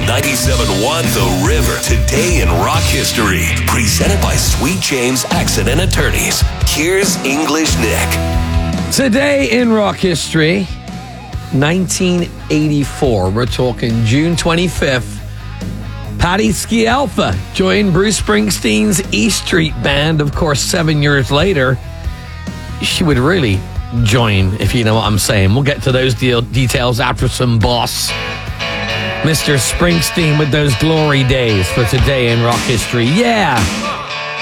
97.1 The River. Today in rock history. Presented by Sweet James Accident Attorneys. Here's English Nick. Today in rock history, 1984. We're talking June 25th. Patti Scialfa joined Bruce Springsteen's E Street Band. Of course, 7 years later, she would really join, if you know what I'm saying. We'll get to those details after some Boss. Mr. Springsteen with those glory days for today in rock history. Yeah.